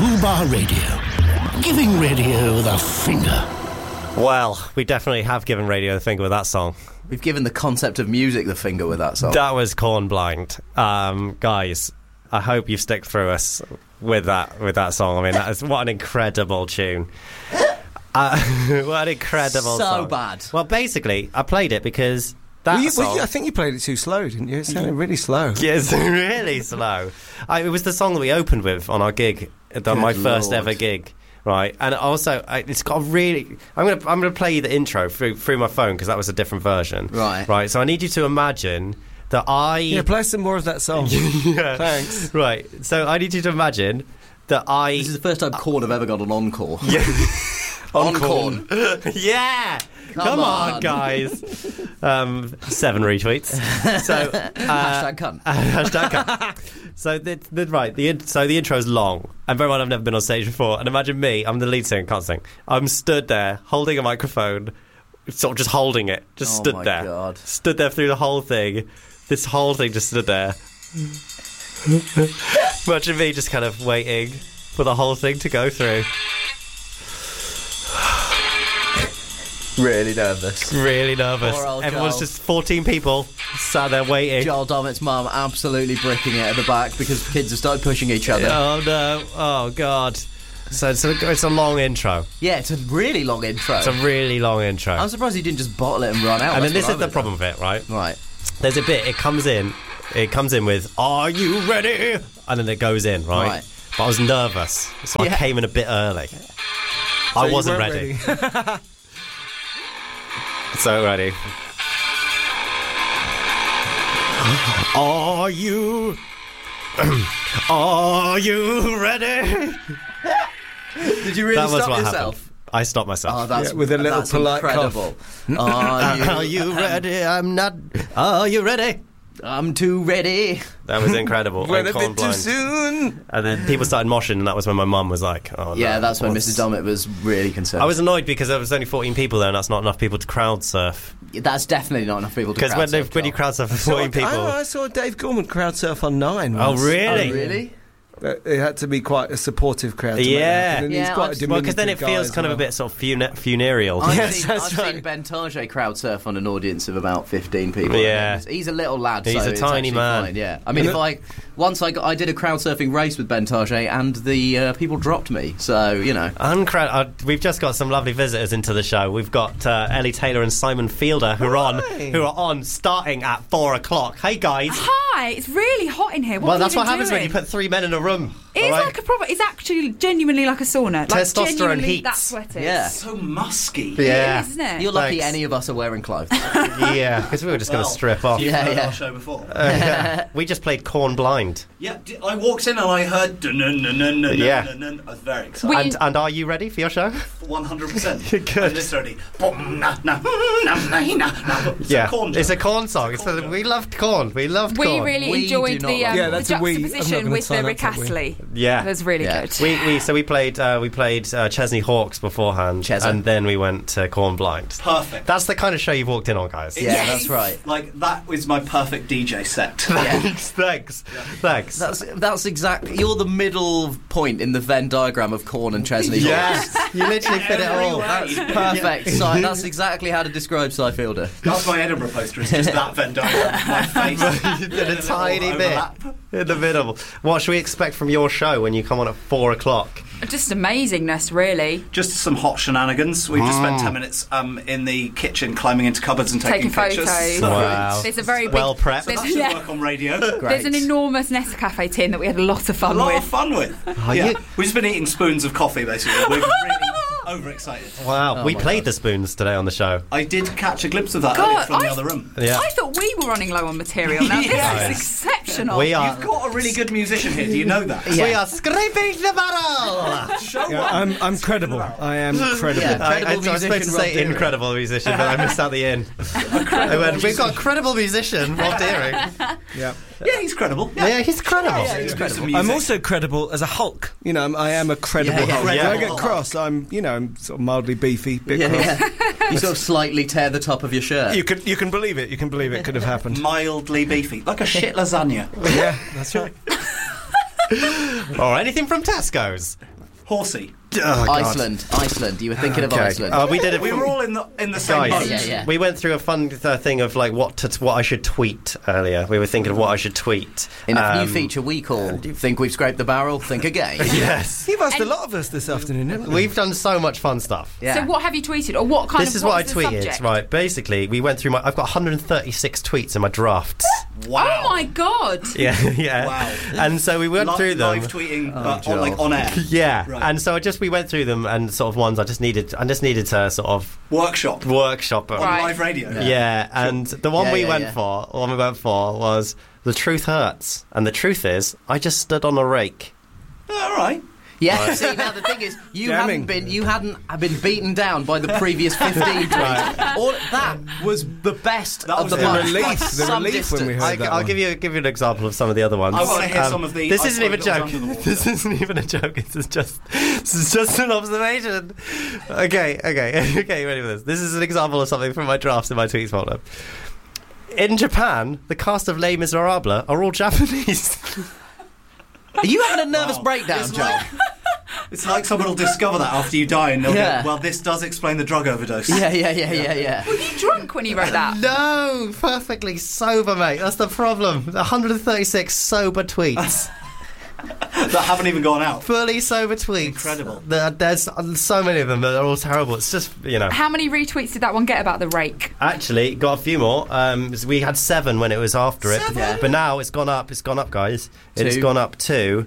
Fubar Radio. Giving radio the finger. Well, we definitely have given radio the finger with that song. We've given the concept of music the finger with that song. That was Corn Blind. Guys, I hope you've stuck through us with that song. I mean, that is what an incredible tune. What an incredible song. So bad. Well, basically, I played it because song... I think you played it too slow, didn't you? It sounded really slow. Yeah, it's really slow. It was the song that we opened with on our gig, my first ever gig. Right, and also it's got a really. I'm gonna play you the intro through my phone because that was a different version. Right. So I need you to imagine that play some more of that song. Yeah. Thanks. Right. So I need you to imagine that This is the first time Korn have ever got an encore. Yeah. On Korn. Yeah. Come on, guys. 7 retweets. So Hashtag cunt. Hashtag cunt. So the intro's long, and bear in mind I've never been on stage before. And imagine me, I'm the lead singer, can't sing. I'm stood there holding a microphone, sort of just holding it, stood there, God. Stood there through the whole thing. This whole thing just stood there. Imagine me just kind of waiting for the whole thing to go through. Really nervous. Really nervous. Everyone's Joel. just 14 people sat there waiting. Joel Dommett's mum absolutely bricking it at the back because kids have started pushing each other. Oh no! Oh god! So it's a long intro. Yeah, it's a really long intro. It's a really long intro. I'm surprised he didn't just bottle it and run out. And then this is the problem with it, right? Right. There's a bit. It comes in with "Are you ready?" and then it goes in, right? But I was nervous, so I came in a bit early. I wasn't ready. So ready. Are you ready? Did you really That was stop what yourself? happened. I stopped myself. Oh, that's with a little polite incredible. Are you ready? I'm not. Are you ready? I'm too ready. That was incredible. Went a Corn bit too Blind. soon. And then people started moshing, and that was when my mum was like, "Oh no." Yeah, that's when Mrs. Dommett was really concerned. I was annoyed because there was only 14 people there, and that's not enough people to crowd surf. That's definitely not enough people to crowd surf. Because when you crowd surf for 14 people, I saw Dave Gorman crowd surf on 9 once. Oh really? Oh, really? It had to be quite a supportive crowd to make that happen, and he's quite a well, because then it diminutive feels guy kind of a bit sort of funereal. I've seen Ben Target crowd surf on an audience of about 15 people. Yeah. He's a little lad. He's so a it's tiny actually man. Fine, yeah. I mean, I did a crowd surfing race with Ben Target, and the people dropped me. So you know, we've just got some lovely visitors into the show. We've got Ellie Taylor and Simon Fielder who are on starting at 4 o'clock. Hey guys. Hi, it's really hot in here. That's what happens when you put 3 men in a room. It's like a proper. It's actually genuinely like a sauna. Testosterone heats. That's what it is. Yeah. So musky. Yeah. It is, isn't it? You're lucky any of us are wearing clothes. Yeah, because we were just going to strip off. You've heard our show before. We just played Corn Blind. Yeah, I walked in and I heard dun-dun-dun-dun-dun-dun-dun. Yeah. I was very excited. And are you ready for your show? 100%. Good. And literally, Yeah, Corn it's a Corn song. We loved Corn. We loved Corn. We really enjoyed the that's a we. I'm not juxtaposition gonna with the sign up Rick for that we. Astley. Yeah. It was really good. We played Chesney Hawkes beforehand, and then we went to Corn Blind. Perfect. That's the kind of show you've walked in on, guys. Yeah, that's right. Like, that was my perfect DJ set. Thanks. That's exactly. You're the middle point in the Venn diagram of Korn and Chesney. Yes, you literally fit it all. That's perfect. That's exactly how to describe Cy Fielder. That's my Edinburgh poster. It's just that Venn diagram. My face in a tiny bit in the middle. What should we expect from your show when you come on at 4 o'clock? Just amazingness, really. Just some hot shenanigans. We've just spent 10 minutes in the kitchen climbing into cupboards and taking pictures. Photos. So Wow. There's a very well big, prepped. that should work on radio. There's an enormous Nescafe tin that we had a lot of fun A lot with. of fun with. We've just been eating spoons of coffee, basically. We're really overexcited. Wow, we played the spoons today on the show. I did catch a glimpse of that earlier from the other room. Yeah. I thought we were running low on material. Now Yes. this is exceptional. We are. You've got a really good musician here. Do you know that? We are scraping the barrel. I'm credible. I am credible. Yeah. I was supposed to say Deering. incredible musician, but I missed out the in. I went, we've got a credible musician, Rob Deering. Yeah. Yeah, he's credible. Yeah, he's credible. He's credible. I'm also credible as a Hulk. You know, I am a credible Hulk. yeah. When I get cross, I'm sort of mildly beefy, bit cross. You sort of slightly tear the top of your shirt. You can believe it. You can believe it could have happened. Mildly beefy, like a shit lasagna. Yeah, that's right. Or anything from Tesco's. Horsey. Oh, God. Iceland. You were thinking of Iceland. We did it. We were all in the same Guys, boat. Yeah. we went through a fun thing of like what I should tweet earlier. We were thinking of what I should tweet. In a new feature we call Think We've Scraped the Barrel, Think Again. Yes. You've asked a lot of us this afternoon, haven't you? We've done so much fun stuff. Yeah. So what have you tweeted, or what kind This of? is what I what's the tweeted. subject? Right, basically, we went through I've got 136 tweets in my drafts. Wow. Oh my god! Yeah. Wow. And so we went through them. Live tweeting Joel. on air. Yeah. Right. And so we went through them and sort of ones I just needed to sort of Workshop. workshop. On Right. live radio. Yeah, and the one Yeah, we yeah, went yeah. for, the one we went for was The Truth Hurts. And the truth is, I just stood on a rake. All right. Yeah, see, now the thing is, you hadn't been beaten down by the previous 15 tweets. All that was the best That of was the the bunch. relief, By the some relief when we distance. heard that I'll one. give you an example of some of the other ones. I want to hear some of the. This I isn't even a suppose joke. it was under the This isn't even a joke. This is just an observation. Okay. Ready for this? This is an example of something from my drafts in my tweets folder. In Japan, the cast of Les Miserables are all Japanese. Are you having a nervous Wow. breakdown, It's Joel? like- It's like someone will discover that after you die, and they'll Yeah. go, well, this does explain the drug overdose. Yeah. Were you drunk when you wrote that? No, perfectly sober, mate. That's the problem. 136 sober tweets. That haven't even gone out. Fully sober tweets. Incredible. There's so many of them that are all terrible. It's just, How many retweets did that one get about the rake? Actually, got a few more. We had 7 when it was after it. Yeah. But now it's gone up. It's gone up, guys. It's 2. gone up to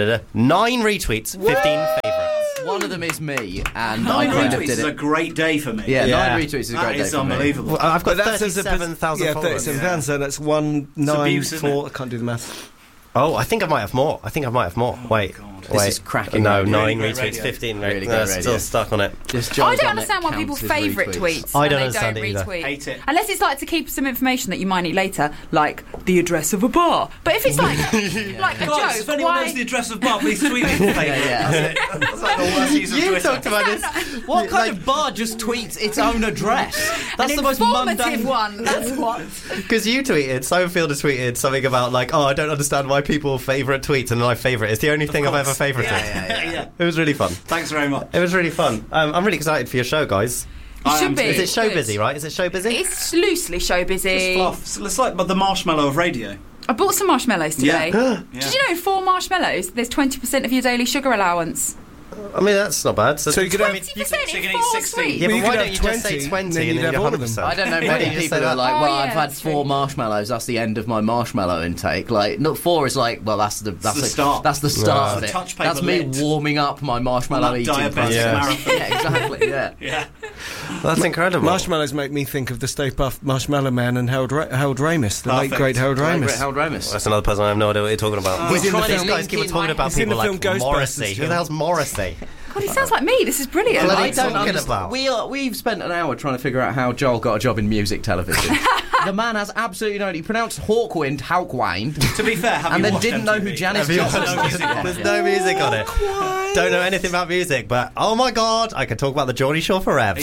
9 retweets, 15 favourites. One of them is me, and 9 I kind of retweets did is a it. great day for me. Yeah, Yeah. 9 retweets is a great That day is for me. unbelievable. Well, I've got But that's as a 37,000 yeah, followers. 37,000, so that's 1, 9, abuse, isn't 4. I can't do the maths. Oh, I think I might have more. Wait. God. This Wait. is cracking No, radio. 9 Really retweets, great radio. 15. Really No, great still radio. stuck on it. Just I John's don't on understand it, why counts people his favourite retweets. tweets I and don't they understand don't it either. retweet. Hate it. Unless it's like to keep some information that you might need later, like the address of a bar. But if it's like like a Guys, joke, if anyone why? knows the address of bar, please tweet me. Yeah. That's it. That's like the worst use of You Twitter. talked about this. What kind of bar just tweets its own address? That's An the most informative mundane one. That's what. Because you tweeted, Sofield has tweeted something about like, I don't understand why people favourite tweets, and my favourite is the only thing I've ever favourited. Yeah. It was really fun. Thanks very much. It was really fun. I'm really excited for your show, guys. You I am should be. too. Is it show Good. busy, right? Is it show busy? It's loosely show It's busy. fluff. It's like the marshmallow of radio. I bought some marshmallows today. Yeah. Did you know 4 marshmallows, there's 20% of your daily sugar allowance? I mean, that's not bad. So you could have 20% so you in can eat 4 16. sweets. Yeah, Well, but you why could don't have you just say 20, 20 then and you'd then have you're all of them. 100%? I don't know Why many don't you just people say who are that? like, well, Oh, I've yeah, had that's 4 true. marshmallows. That's the end of my marshmallow intake. Like, not 4 is like, well, that's the start. That's the start of It's it. a touch paper That's me lid. warming up my marshmallow On that eating diabetic process. Yeah. marathon. Yeah, exactly. Yeah. Yeah. That's incredible. Marshmallows make me think of the Stay Puft Marshmallow Man and Harold Ramis, the late Perfect. great Harold Great, Ramis. Harold Ramis. That's another person I have no idea what you're talking about. He's in the These film guys keep Linkin talking about He's in people the like film Ghostbusters, Morrissey. Who the hell's Morrissey? God, he sounds like me. This is brilliant. Bloody I don't talking understand. about? We've spent an hour trying to figure out how Joel got a job in music television. The man has absolutely no. He pronounced Hawkwind, Hawkwind, To be fair, have and you then watched didn't know MTV? who Janis Have you Joplin watched was. music on There's it? no music on it. Don't know anything about music, but oh my god, I could talk about the Geordie Shore for revs.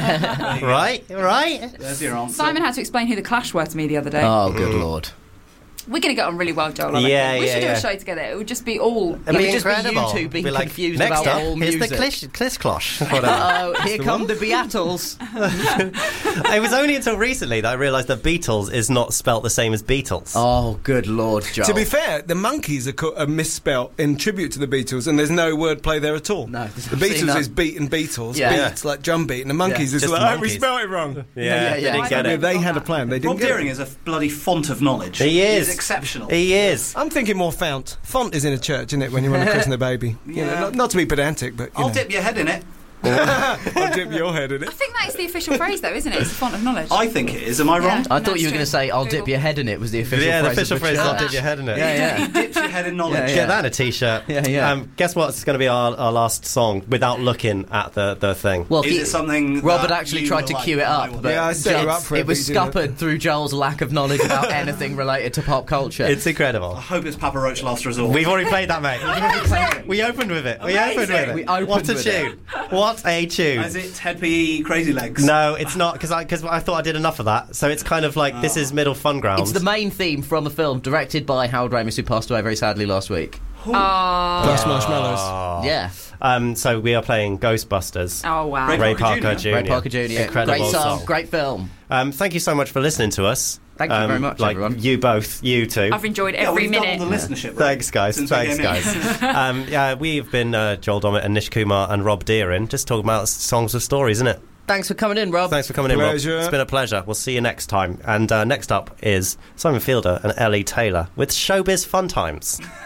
Right? There's your answer. Simon had to explain who the Clash were to me the other day. Oh, good lord! We're going to get on really well, Joel. I reckon. Yeah, we yeah, should do yeah. a show together. It would just be all. It'd be It'd just be you incredible. two being Be like, confused next about up, all here's music. the Closh. Whatever. Oh, here come the Beatles. It was only until recently that I realised that Beatles is not spelt the same as Beatles. Oh, good lord, Joel. To be fair, the Monkeys are misspelt in tribute to the Beatles, and there's no wordplay there at all. No, the Beatles is beat and Beatles, Yeah. beats like drum beat, and the Monkeys is Just like, the oh, we Monkeys. spelled it wrong. Yeah, They didn't get I mean, it. they had a plan. They didn't Rob get Deering it. is a bloody font of knowledge. He is. He's exceptional. He is. I'm thinking more font. Font is in a church, isn't it, when you want to christen a baby? You know, Yeah. not to be pedantic, but, you I'll know. dip your head in it. I'll dip your head in I it. think that is the official phrase, though, isn't it? It's a font of knowledge. I think it is. Am I wrong? Yeah. I thought That's you were going to true. say, "I'll dip Google. your head in it." Was the official Yeah, the phrase? official of the phrase is church. I'll dip your head in it. Yeah, He dips your head in knowledge. Yeah, yeah. Get that in a t-shirt. Yeah, yeah. Guess what's going to be our last song without looking at the thing? Well, Is it something Rob that had actually you tried were to like, cue it I up, will but do? Yeah, I set you up for it, it was but you didn't. scuppered through Joel's lack of knowledge about anything related to pop culture. It's incredible. I hope it's Papa Roach Last Resort. We've already played that, mate. We opened with it. We opened with it. We opened What a with tune. What a tune. Is it Ted P. Crazy Legs? No, it's not, because I thought I did enough of that. So it's kind of like, this is middle fun ground. It's the main theme from a film directed by Harold Ramis, who passed away very sadly last week. Plus marshmallows. Yeah. So we are playing Ghostbusters. Oh, wow. Ray Parker Jr. Ray Parker Jr. Incredible Great song, song. great film. Thank you so much for listening to us. Thank you very much, everyone. You both, you two. I've enjoyed every we've minute. doubled the listenership. Right? Thanks, guys. Since we Thanks, came in. guys. We've been Joel Dommett and Nish Kumar and Rob Deering, just talking about songs with stories, isn't it? Thanks for coming in, Rob. Thanks for coming in, Rob. Pleasure. It's been a pleasure. We'll see you next time. And next up is Simon Fielder and Ellie Taylor with Showbiz Fun Times.